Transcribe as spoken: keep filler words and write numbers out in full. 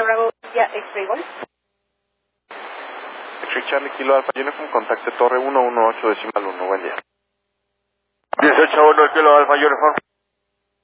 Bravo, ya, X-Ray Golf. X-Ray Charlie Kilo Alfa Uniform, contacte Torre uno uno ocho decimal uno, buen día. dieciocho uno Kilo Alfa Uniform.